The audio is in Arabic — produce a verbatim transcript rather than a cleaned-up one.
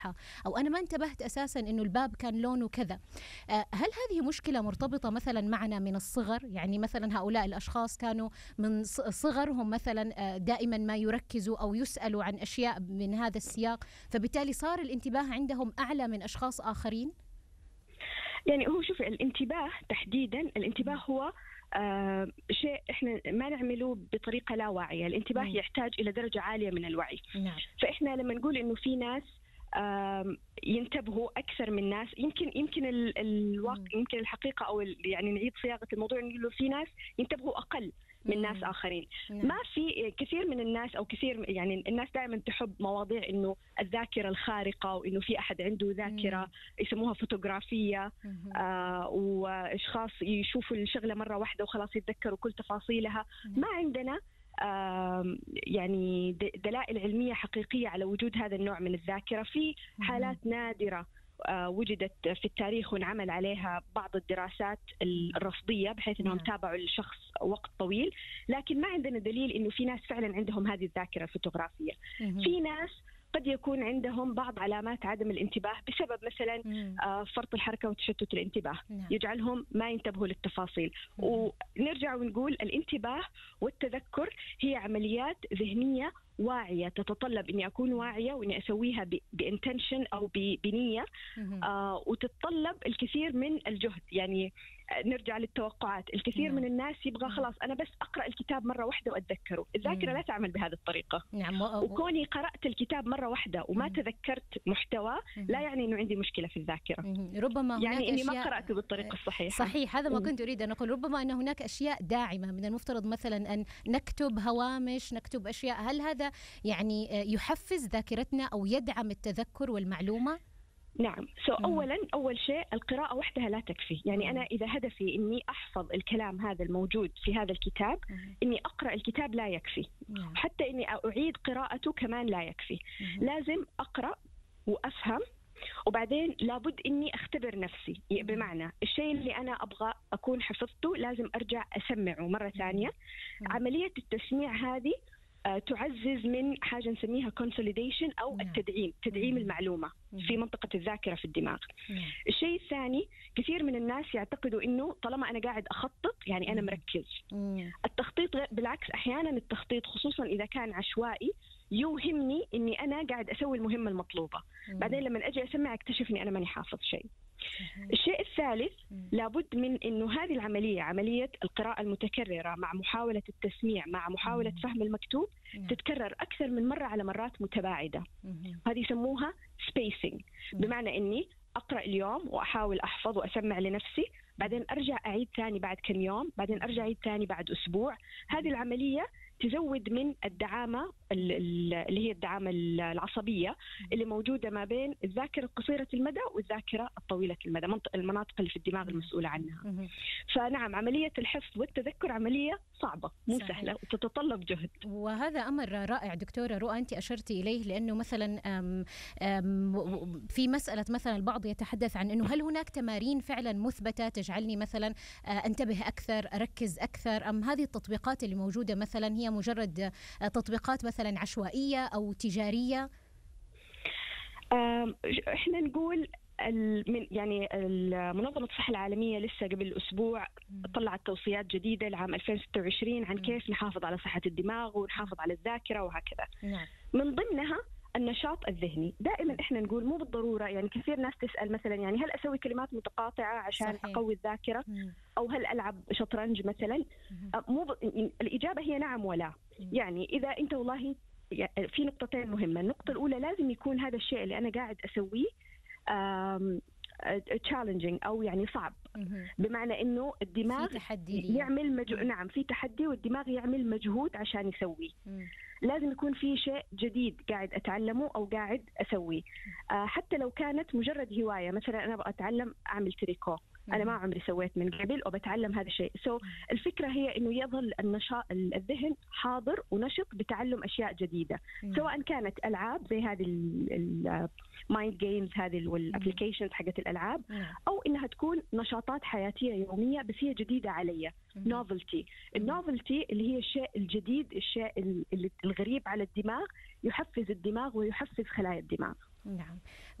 أو أنا ما انتبهت أساسا أنه الباب كان لونه كذا. آه، هل هذه مشكلة مرتبطة مثلا معنا من الصغر؟ يعني مثلا هؤلاء الأشخاص كانوا من ص- صغرهم مثلا آه، دائما ما يركزوا أو يسألوا عن أشياء من هذا السياق، فبالتالي صار الانتباه عندهم أعلى من أشخاص آخرين؟ يعني هو شوف، الانتباه تحديدا، الانتباه هو آه شيء احنا ما نعمله بطريقه لا واعيه. الانتباه مم. يحتاج الى درجه عاليه من الوعي. نعم. فاحنا لما نقول انه في ناس آم، ينتبهوا اكثر من ناس، يمكن يمكن ال- الواقع، يمكن الحقيقه او ال- يعني نعيد صياغه الموضوع، نقول له في ناس ينتبهوا اقل من ناس مم. اخرين. نعم. ما في كثير من الناس، او كثير يعني الناس دائما تحب مواضيع انه الذاكره الخارقه، وانه في احد عنده ذاكره مم. يسموها فوتوغرافيه. مم. آه واشخاص يشوفوا الشغله مره واحده وخلاص يتذكروا كل تفاصيلها. نعم. ما عندنا آم، يعني د- دلائل علميه حقيقيه على وجود هذا النوع من الذاكره. في حالات نادره آه، وجدت في التاريخ وانعمل عليها بعض الدراسات الرصديه، بحيث انهم نعم. تابعوا الشخص وقت طويل، لكن ما عندنا دليل انه في ناس فعلا عندهم هذه الذاكره الفوتوغرافيه. مم. في ناس قد يكون عندهم بعض علامات عدم الانتباه بسبب مثلا مم. آه، فرط الحركة وتشتت الانتباه، نعم. يجعلهم ما ينتبهوا للتفاصيل. مم. ونرجع ونقول الانتباه والتذكر هي عمليات ذهنية واعية، تتطلب إني أكون واعية وإني أسويها بإنتنشن أو ب- بنية. مم. آه وتتطلب الكثير من الجهد. يعني آه، نرجع للتوقعات. الكثير نعم. من الناس يبغى خلاص أنا بس أقرأ الكتاب مرة واحدة وأتذكره. الذاكرة مم. لا تعمل بهذه الطريقة. نعم. و... وكوني قرأت الكتاب مرة واحدة وما مم. تذكرت محتوى مم. لا يعني إنه عندي مشكلة في الذاكرة، مهم. ربما هناك يعني إني ما أشياء. قرأته بالطريقة الصحيحة. صحيح، هذا ما مم. كنت أريد أن أقول. ربما أن هناك أشياء داعمة من المفترض مثلا أن نكتب هوامش، نكتب أشياء. هل هذا يعني يحفز ذاكرتنا أو يدعم التذكر والمعلومة؟ نعم. سو so مم. أولا أول شيء القراءة وحدها لا تكفي. يعني مم. أنا إذا هدفي إني أحفظ الكلام هذا الموجود في هذا الكتاب، مم. إني أقرأ الكتاب لا يكفي. نعم. حتى إني أعيد قراءته كمان لا يكفي. مم. لازم أقرأ وأفهم، وبعدين لابد إني أختبر نفسي. بمعنى الشيء اللي أنا أبغى أكون حفظته لازم أرجع أسمعه مرة ثانية. عملية التسميع هذه آه، تعزز من حاجة نسميها consolidation أو نعم. التدعيم، تدعيم مم. المعلومة مم. في منطقة الذاكرة في الدماغ. نعم. الشيء الثاني، كثير من الناس يعتقدوا إنه طالما أنا قاعد أخطط يعني أنا مم. مركز. مم. التخطيط غير، بالعكس، أحيانا التخطيط خصوصا إذا كان عشوائي يوهمني إني أنا قاعد أسوي المهمة المطلوبة. مم. بعدين لما أجي أسمع أكتشف إني أنا ماني حافظ شيء. صحيح. الشيء الثالث، مم. لابد من إنه هذه العملية، عملية القراءة المتكررة مع محاولة التسميع مع محاولة مم. فهم المكتوب، نعم. تتكرر أكثر من مرة على مرات متباعدة. مم. هذه يسموها spacing. مم. بمعنى إني أقرأ اليوم وأحاول أحفظ وأسمع لنفسي، بعدين أرجع أعيد ثاني بعد كم يوم، بعدين أرجع أعيد ثاني بعد أسبوع. هذه العملية تزود من الدعامة ال- ال- اللي هي الدعامة العصبية اللي موجودة ما بين الذاكرة القصيرة المدى والذاكرة الطويلة المدى، منط- المناطق اللي في الدماغ المسؤولة عنها. مم. فنعم، عملية الحفظ والتذكر عملية صعبة، مو صحيح. سهلة، وتتطلب جهد. وهذا أمر رائع دكتورة رؤى أنت أشرتي إليه، لأنه مثلا أم أم في مسألة مثلا البعض يتحدث عن أنه هل هناك تمارين فعلا مثبتة تجعلني مثلا أنتبه أكثر، أركز أكثر، أم هذه التطبيقات اللي موجودة مثلا هي مجرد تطبيقات مثلا عشوائية أو تجارية؟ أم، احنا نقول ال- من يعني منظمة الصحة العالمية لسه قبل أسبوع طلعت توصيات جديدة لعام ألفين وستة وعشرين عن كيف نحافظ على صحة الدماغ ونحافظ على الذاكرة وهكذا. نعم. من ضمنها النشاط الذهني. دائما احنا نقول مو بالضرورة، يعني كثير ناس تسأل مثلا يعني هل أسوي كلمات متقاطعة عشان صحيح. أقوي الذاكرة، مم. أو هل ألعب شطرنج مثلا؟ مم. مو ب... الإجابة هي نعم ولا. مم. يعني إذا أنت والله في نقطتين مهمة. النقطة الأولى، لازم يكون هذا الشيء اللي أنا قاعد أسويه تشالنجينج أو يعني صعب. مم. بمعنى إنه الدماغ في تحدي لي. يعمل مجهود. نعم، في تحدي، والدماغ يعمل مجهود عشان يسويه. مم. لازم يكون في شيء جديد قاعد أتعلمه أو قاعد أسويه. آه حتى لو كانت مجرد هواية، مثلا أنا أبغى أتعلم أعمل تريكو، أنا ما عمري سويت من قبل وبتعلم هذا الشيء. سو so, الفكرة هي إنه يظل النشاط، الذهن حاضر ونشط بتعلم أشياء جديدة، مم. سواء كانت ألعاب زي هذه المايند جيمز هذه والابليكيشنز حقت الألعاب، مم. أو إنها تكون نشاطات حياتية يومية بس هي جديدة علي. نوفلتي. النوفلتي اللي هي الشيء الجديد، الشيء اللي الغريب على الدماغ، يحفز الدماغ ويحفز خلايا الدماغ. نعم.